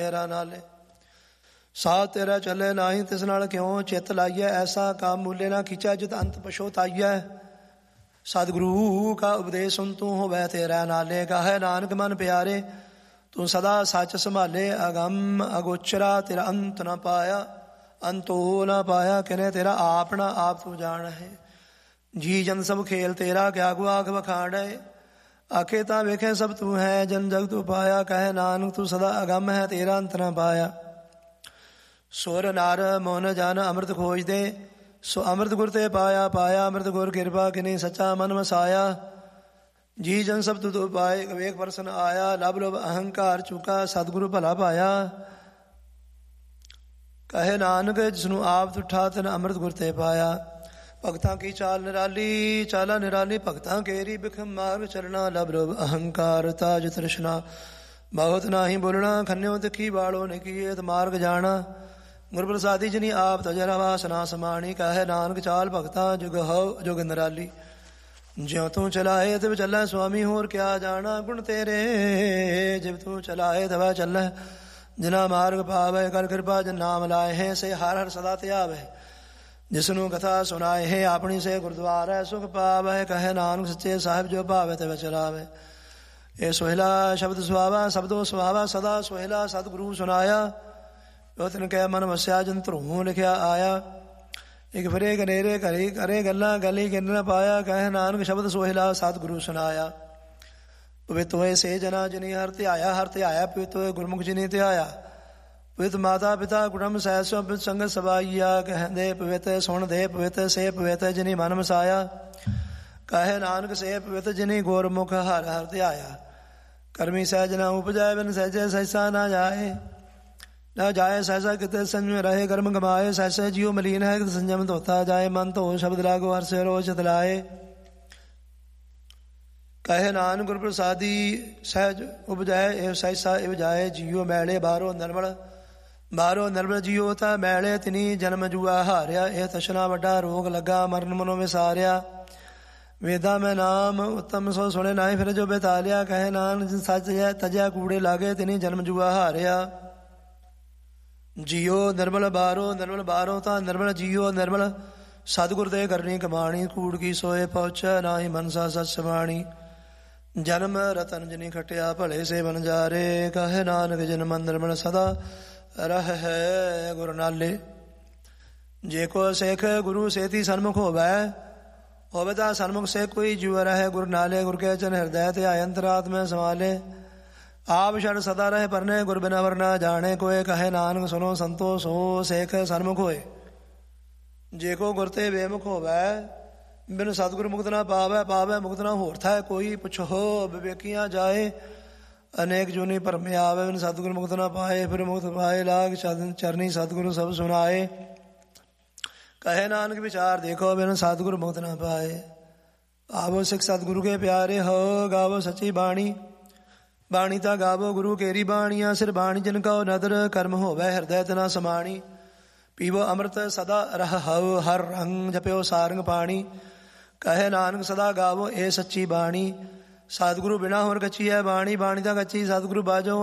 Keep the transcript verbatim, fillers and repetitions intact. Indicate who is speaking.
Speaker 1: ਮੇਰਾ ਨਾਲੇ ਸਾਹ ਤੇਰਾ ਚੱਲੇ ਨਾਹੀਂ ਤਿਸ ਨਾਲ ਕਿਉਂ ਚਿੱਤ ਲਾਈਐ ਐਸਾ ਕੰਮ ਮੂਲੇ ਨਾ ਖਿੱਚੈ ਜਿਤ ਅੰਤ ਪਛੋਤਾਈਐ ਸਤਿਗੁਰੂ ਕਾ ਉਪਦੇਸ਼ ਸੁਨ ਤੂੰ ਹੋਵੈ ਤੇਰਾ ਨਾਲੇ ਕਹੈ ਨਾਨਕ ਮਨ ਪਿਆਰੇ ਤੂੰ ਸਦਾ ਸੱਚ ਸੰਭਾਲੇ ਅਗੰਮ ਅਗੋਚਰਾ ਤੇਰਾ ਅੰਤ ਨਾ ਪਾਇਆ ਅੰਤੋ ਨਾ ਪਾਇਆ ਕਿਨੇ ਤੇਰਾ ਆਪਣਾ ਆਪ ਤੂੰ ਜਾਣ ਹੈ ਜੀ ਜਨ ਸਭ ਖੇਲ ਤੇਰਾ ਕਿਆ ਗੁ ਆਖ ਵਖਾੜੈ ਆਖੇ ਤਾਂ ਵੇਖੇ ਸਭ ਤੂੰ ਹੈ ਜਨ ਜਗ ਤੂੰ ਪਾਇਆ ਕਹੈ ਨਾਨਕ ਤੂੰ ਸਦਾ ਅਗੰਮ ਹੈ ਤੇਰਾ ਅੰਤ ਨਾ ਪਾਇਆ ਸੁਰ ਨਰ ਮੋਨ ਜਨ ਅੰਮ੍ਰਿਤ ਖੋਜਦੇ ਸੋ ਅੰਮ੍ਰਿਤ ਗੁਰ ਤੇ ਪਾਇਆ ਪਾਇਆ ਅੰਮ੍ਰਿਤ ਗੁਰ ਕਿਰਪਾ ਕਿਨੀ ਸੱਚਾ ਮਨ ਵਸਾਇਆ ਜੀ ਜਨ ਸਭ ਤੂੰ ਪਾਏ ਵੇਖ ਪਰਸਨ ਆਇਆ ਲਭ ਲੋਭ ਅਹੰਕਾਰ ਚੁਕਾ ਸਤਿਗੁਰੂ ਭਲਾ ਪਾਇਆ ਕਹੇ ਨਾਨਕ ਜਿਸਨੂੰ ਆਪ ਤੁਠਾ ਤਨ ਅੰਮ੍ਰਿਤ ਗੁਰ ਤੇ ਪਾਇਆ ਭਗਤਾਂ ਕੀ ਚਾਲ ਨਿਰਾਲੀ ਚਾਲਾ ਨਿਰਾਲੀ ਭਗਤਾਂ ਕੇਰੀ ਬਿਖਮ ਮਾਰਗ ਚਲਣਾ ਲਭ ਲੋਭ ਅਹੰਕਾਰ ਤਾਜ ਤ੍ਰਿਸ਼ਨਾ ਬਹੁਤ ਨਾਹੀ ਬੋਲਣਾ ਖੰਨਿਓ ਤਿੱਖੀ ਬਾਲੋ ਨੇ ਕੀਏ ਤੇ ਮਾਰਗ ਜਾਣਾ ਗੁਰ ਪ੍ਰਸਾਦੀ ਜਿਨੀ ਆਪ ਤਜਰਾ ਵਾਸਨਾ ਸਮਾਣੀ ਕਹੇ ਨਾਨਕ ਚਾਲ ਭਗਤਾਂ ਜੁਗ ਹੋ ਜੁਗ ਨਿਰਾਲੀ ਜਿਉ ਤੂੰ ਚਲਾਏ ਤਿਵ ਚੱਲੈ ਸੁਆਮੀ ਹੋਰ ਕਿਆ ਜਾਣਾ ਗੁਣ ਤੇਰੇ ਜਿਵ ਤੂੰ ਚਲਾਏ ਤਵੈ ਚੱਲੈ ਜਿਨਾ ਮਾਰਗ ਪਾਵੈ ਕਰ ਕਿਰਪਾ ਜਨ ਨਾਮ ਲਾਏ ਹੈ ਸੇ ਹਰ ਹਰ ਸਦਾ ਧਿਆਵੈ ਜਿਸਨੂੰ ਕਥਾ ਸੁਣਾਏ ਹੈ ਆਪਣੀ ਸੇ ਗੁਰਦੁਆਰਾ ਸੁਖ ਪਾਵੈ ਕਹੇ ਨਾਨਕ ਸੱਚੇ ਸਾਹਿਬ ਜੋ ਭਾਵੈ ਤਵੈ ਚਲਾਵੈ ਇਹ ਸੋਹਿਲਾ ਸ਼ਬਦ ਸੁਹਾਵਾ ਸਬਦੋ ਸੁਹਾਵਾ ਸਦਾ ਸੋਹਿਲਾ ਸਤਿਗੁਰੂ ਸੁਨਾਇਆ ਉਹ ਤਨ ਕਹਿ ਮਨ ਵਸਿਆ ਜਨ ਧਰੂੰ ਲਿਖਿਆ ਆਇਆ ਇੱਕ ਫਿਰੇ ਗਨੇਰੇ ਘਰੇ ਕਰੇ ਗੱਲਾਂ ਗਲੀ ਗਿਣ ਨਾ ਪਾਇਆ ਕਹੇ ਨਾਨਕ ਸ਼ਬਦ ਸੋਹਿਲਾ ਸਤਿਗੁਰੂ ਸੁਨਾਇਆ ਪਵਿੱਤ ਹੋਏ ਸੇ ਜਨਾ ਜਿਨੀ ਹਰ ਧਿਆਇਆ ਹਰ ਧਿਆਇਆ ਪਵਿੱਤ ਹੋਏ ਗੁਰਮੁਖ ਜਿਨੀ ਧਿਆਇਆ ਪਵਿੱਤ ਮਾਤਾ ਪਿਤਾ ਕੁਟੁੰਬ ਸਹਿਸੋ ਪਵਿੱਤ ਸੰਗਤ ਸਭਾਈਆ ਕਹਿੰਦੇ ਪਵਿੱਤ ਸੁਣ ਦੇ ਪਵਿੱਤ ਸੇ ਪਵਿੱਤ ਜਿਨੀ ਮਨ ਵਸਾਇਆ ਕਹੇ ਨਾਨਕ ਸੇ ਪਵਿੱਤ ਜਿਨੀ ਗੁਰਮੁਖ ਹਰ ਹਰ ਧਿਆਇਆ ਕਰਮੀ ਸਹਿਜ ਨਾ ਉਪਜਾਏ ਬਿਨ ਸਹਿਜੇ ਸਹਿਸਾ ਨਾ ਜਾਏ ਨਾ ਜਾਏ ਸਹਿਸਾ ਕਿਤੇ ਸੰਜਮ ਰਹੇ ਕਰਮ ਕਮਾਏ ਸਹਿਸੇ ਜੀਉ ਮਲੀਨ ਹੈ ਸੰਜਮ ਧੋਤਾ ਜਾਏ ਮਨ ਧੋ ਸ਼ਬਦ ਲਾਗੋ ਹਰ ਸੇ ਰੋਜ ਚਤਲਾਏ ਕਹੇ ਨਾਨਕ ਗੁਰ ਪ੍ਰਸਾਦੀ ਸਹਿਜ ਉਪਜਾਏ ਇਹ ਸਹਿਸਾ ਇਹ ਜਾਏ ਜੀਉ ਮੈਲੇ ਬਾਹਰੋਂ ਨਰਮਲ ਬਾਹਰੋਂ ਨਰਮਲ ਜੀਉ ਤਾਂ ਮੈਲੇ ਤਿਨੀ ਜਨਮ ਜੂਆ ਹਾਰਿਆ ਇਹ ਤਸ਼ਨਾ ਵੱਡਾ ਰੋਗ ਲੱਗਾ ਮਰਨ ਮਨੋਂ ਵਿਸਾਰਿਆ ਵੇਦਾਂ ਮੈਂ ਨਾਮ ਉੱਤਮ ਸੋ ਸੁਣੇ ਨਾਹੀਂ ਫਿਰ ਜੋ ਬੇਤਾਲਿਆ ਕਹੇ ਨਾਨਕ ਸੱਚ ਹੈ ਤਜਿਆ ਕੂੜੇ ਲਾਗੇ ਤਿਨੀ ਜਨਮ ਜੂਆ ਹਾਰਿਆ ਜੀਓ ਨਿਰਮਲ ਬਾਹਰੋਂ ਨਿਰਮਲ ਬਾਹਰੋਂ ਤਾਂ ਨਿਰਮਲ ਜੀਓ ਨਿਰਮਲ ਸਤਿਗੁਰ ਦੇ ਕਰਨੀ ਕਮਾਣੀ ਕੂੜ ਕੀ ਸੋਏ ਪਹੁੰਚੈ ਨਾਹੀ ਮਨਸਾ ਸਚ ਸਮਾਣੀ ਜਨਮ ਰਤਨ ਜਿਨੀ ਖਟਿਆ ਭਲੇ ਸੇ ਬਨ ਜਾਰੇ ਕਹੇ ਨਾਨਕ ਜਨਮ ਨਿਰਮਲ ਸਦਾ ਰਹਿ ਗੁਰ ਨਾਲੇ ਜੇ ਕੋ ਸਿੱਖ ਗੁਰੂ ਸੇਤੀ ਸਨਮੁਖ ਹੋਵੈ ਹੋਵੇ ਤਾਂ ਸਨਮੁਖ ਸੇ ਕੋਈ ਜੀਵ ਰਹੇ ਗੁਰ ਨਾਲੇ ਗੁਰ ਕੇ ਚਨ ਹਿਰਦੈ ਤੇ ਆਇ ਅੰਤਰਾਤਮੈ ਸਮਾਲੇ ਆਪ ਛੜ ਸਦਾ ਰਹੇ ਪਰਨੇ ਗੁਰ ਬਿਨਾ ਵਰਨਾ ਜਾਣੇ ਕੋਏ ਕਹੇ ਨਾਨਕ ਸੁਨੋ ਸੰਤੋ ਸੋ ਸੇਖ ਸਨਮੁਖ ਹੋਏ ਜੇ ਕੋ ਗੁਰ ਤੇ ਬੇਮੁਖ ਹੋਵੈ ਬਿਨ ਸਤਿਗੁਰ ਮੁਕਤ ਨਾ ਪਾਵੈ ਪਾਵੈ ਮੁਕਤ ਨਾ ਹੋਰ ਥੈ ਕੋਈ ਪੁੱਛੋ ਵਿਵੇਕੀਆਂ ਜਾਏ ਅਨੇਕ ਜੂਨੀ ਭਰਮੇ ਆਵੇ ਬਿਨ ਸਤਿਗੁਰ ਮੁਕਤ ਨਾ ਪਾਏ ਫਿਰ ਮੁਕਤ ਪਾਏ ਲਾਗ ਚਰਨੀ ਸਤਿਗੁਰੂ ਸਭ ਸੁਨਾਏ ਕਹੇ ਨਾਨਕ ਵਿਚਾਰ ਦੇਖੋ ਬਿਨ ਸਤਿਗੁਰ ਮੁਕਤ ਨਾ ਪਾਏ ਆਵੋ ਸਿੱਖ ਸਤਿਗੁਰੂ ਕੇ ਪਿਆਰੇ ਹੋ ਗਾਵੋ ਸੱਚੀ ਬਾਣੀ ਬਾਣੀ ਤਾਂ ਗਾਵੋ ਗੁਰੂ ਕੇਰੀ ਬਾਣੀਆਂ ਸਿਰ ਬਾਣੀ ਜਿਨ ਕਉ ਨਦਰ ਕਰਮ ਹੋਵੈ ਹਿਰਦੈ ਤਨਾ ਸਮਾਣੀ ਪੀਵੋ ਅੰਮ੍ਰਿਤ ਸਦਾ ਰਹੋ ਹਰ ਰੰਗ ਜਪਿਓ ਸਾਰੰਗ ਪਾਣੀ ਕਹੇ ਨਾਨਕ ਸਦਾ ਗਾਵੋ ਇਹ ਸੱਚੀ ਬਾਣੀ ਸਤਿਗੁਰੂ ਬਿਨਾ ਹੋਰ ਕੱਚੀ ਹੈ ਬਾਣੀ ਬਾਣੀ ਤਾਂ ਕੱਚੀ ਸਤਿਗੁਰੂ ਬਾਝੋ